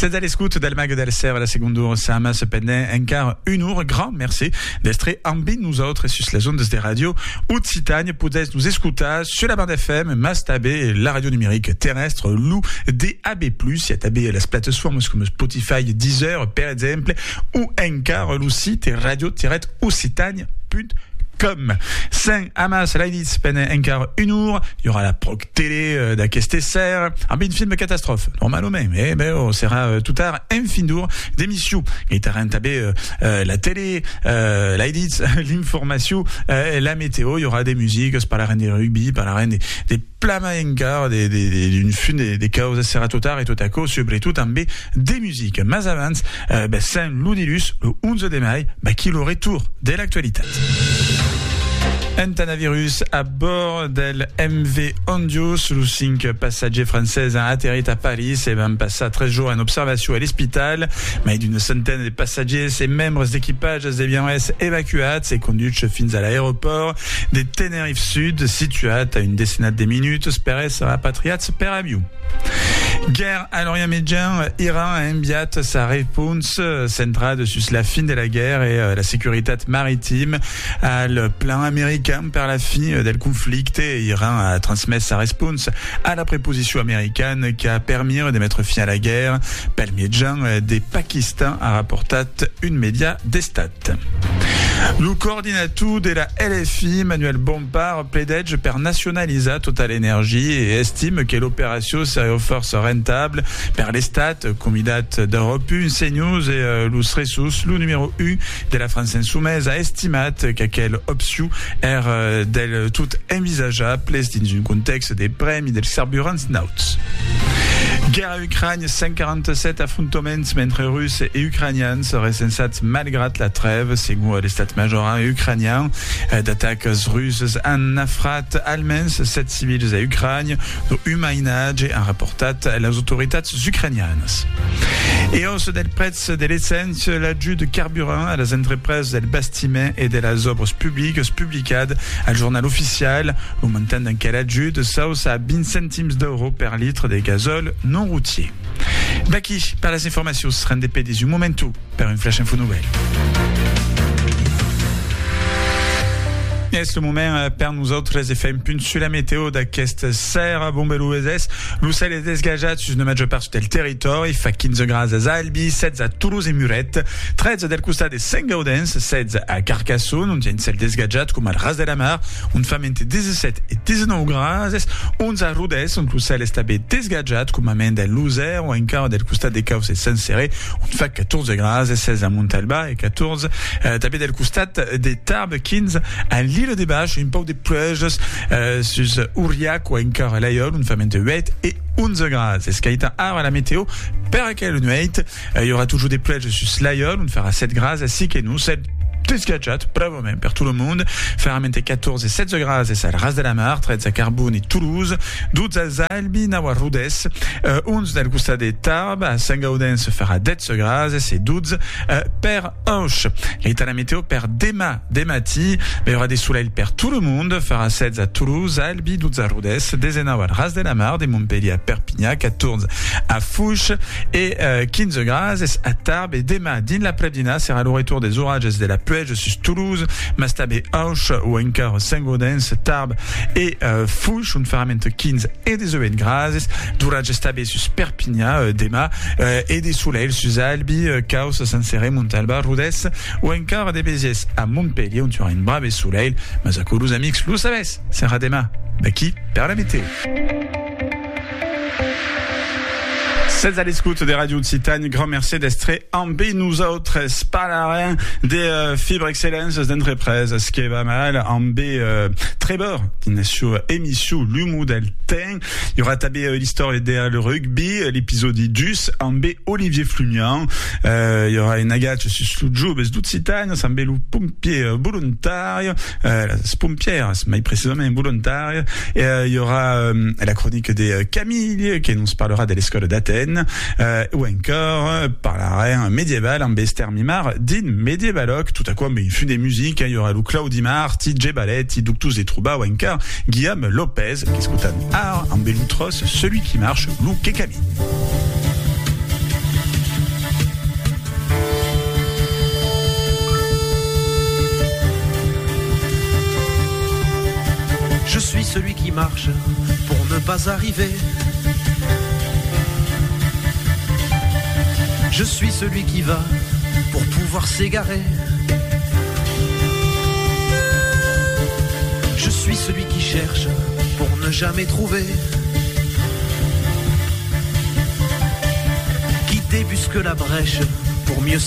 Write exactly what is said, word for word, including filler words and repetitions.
C'est all'escoute del Mag del Serre, la seconde heure, Sama se pendant encara une heure. Grand merci d'être ambi nous autres sur la zone des radios Occitanie. Pouvez nous écouter sur la bande F M, Mastabé, la radio numérique terrestre, Lou, D A B plus, il y a tabé les plateformes comme Spotify, Deezer, par exemple, ou encara le site radio-occitanie point com. Comme cinq Hamas Laïditz pendant encore une heure, il y aura la proc télé euh, d'Akesté Serre, un bien film catastrophe, normal même, mais ben, on sera euh, tout tard un fin d'heure d'émission. Il y a euh, euh, la télé, euh, Laïditz, l'information, euh, la météo, il y aura des musiques, par la reine des rugby, par la reine des, des plamaencar, des, des, des, d'une fune des, des chaos sera tout tard et tout à cause, surtout un B des musiques. Mais avant, euh, ben, Saint Loudilus, le onze de mai, ben, qui le retour de l'actualité. Un coronavirus à bord del M V Ondius, le cinq passagers français a atterri à Paris et va passer treize jours en observation à l'hôpital. Mais d'une centaine de passagers et membres d'équipage des bien évacués et conduits fins à l'aéroport de Tenerife Sud, situé à une décennie de minutes, espéré sera rapatrié per avion. Guerre à l'Orient Médian, Iran a envié sa réponse centrale sur la fin de la guerre et la sécurité maritime à le plan américain par la fin du conflit. Iran a transmis sa réponse à la préposition américaine qui a permis de mettre fin à la guerre. Par le médian des Pakistan a rapporté une média d'Estat. Le coordinateur de la L F I, Manuel Bompard, plaide per nationaliser Total Energy et estime que l'opération serait force rentable per l'Estat, Comidat d'Europe, CNews et euh, Lus Ressus, le numéro un de la France Insoumise, a estimé que quelle option est euh, del tout envisageable dans un contexte des premi del carburant nauts. Guerre à Ukraine, cent quarante-sept affrontements entre Russes et Ukrainiens seraient sensats malgré la trêve, selon l'état-major ukrainien. D'attaques russes en afrat allemands, sept civils à Ukraine, de humainage et un rapportat les autorités ukrainiennes. Et hausse del prezzo de l'essence, l'ajout de carburant à las entreprises del bastiment et de las obres publiques publicades al journal officiel, au montant d'un quel ajout de sauce à vingt centimes d'euros per litre de gazole non routier. D'aquí, par les informations, sera des P D du momento, per une flash info nouvelle. Yes, le moment per nous autres les F M punt sur la météo d'aquest serre bombelouezes. L'Ussel est desgajat sur une majeure partie del territoire. Il fait quinze grads à Albi, seize à Toulouse et Muret, treize del costat de Saint-Gaudens, seize à Carcassonne. On tient celle desgajat comme al Ras de la Mar. On fait entre dix-sept et dix-neuf grads. onze à Rodez, on l'Ussel est tabé desgajat comme à Mendel Loser ou encore del costat de Caus et Saint-Céré. On fait quatorze grads, seize à Montalba et quatorze euh, tabé del costat des Tarbes, quinze à Lille des Bâches, une pau de pluges euh, sur Aurillac ou encore à l'Aïol, on fait entre huit et onze grads. C'est ce qui est à la météo. Per laquelle nuit, il y aura toujours des pluges sur l'Aïol, on fera sept grads, ainsi que nous, sept Desgajat, bravo même, per tout le monde. Ferramente quatorze et sept grads, et ça, le Ras de la Mar, treize à Carbone et Toulouse, douze à Albi, Nawar Rodez, euh, onze del costat de Tarbes, à Saint-Gaudens fera dix grads, et c'est douze, euh, per Auch. Il est à la météo, per Dema, Demati, mais il y aura des soleils per tout le monde, fera seize à Toulouse, à Albi, douze à Rodez, des Nawar Ras de la Mar, des Montpellier à Perpignan, quatorze à Fouche, et, euh, quinze grads, à Tarbes, et Dema, din la Predina, sera le retour des orages de la pluie, je suis Toulouse, Mastabé, Auch, ou encore Saint-Gaudens, Tarbes et euh, Fouche, on fera maintenant quinze et des vingt grads, d'orage stabé sur Perpignan, euh, Dema, euh, et des soleils sur Albi, euh, Caus, Saint-Céré, Montalba, Rodez, ou encore des Béziers à Montpellier, on aura une brave soleil, mais à Toulouse, amix, Lou savez, c'est Radema, qui perd la météo. C'est à l'écoute des radios de Occitanie. Grand merci d'être en B. Nous autres, spalarin des euh, fibres excellence d'entreprise. Ce qui est pas mal. En B, euh, très bord. Sur émission L'humour del temps. Il y aura tabé euh, l'histoire de le rugby, l'épisode d'Idus. En B, Olivier Flumian. Euh, il y aura une agate sur le job d'Occitanie. C'est un bel pompier euh, volontaire. Euh, c'est pompière, c'est mais précisément volontaire. Et euh, il y aura euh, la chronique des euh, Camille, qui nous parlera de l'école d'Athènes. Euh, ou encore euh, par l'arrêt médiéval en Bester Mimar din médiévaloc, tout à quoi mais il fut des musiques, hein, il y aura Lou Claudimar, T J Ballet, Doctus et Trouba ou encore Guillaume Lopez, qu'est-ce que t'as en Beloutros, celui qui marche, Lou Kekami. marche pour ne pas arriver. Je suis celui qui va pour pouvoir s'égarer. Je suis celui qui cherche pour ne jamais trouver. Qui débusque la brèche pour mieux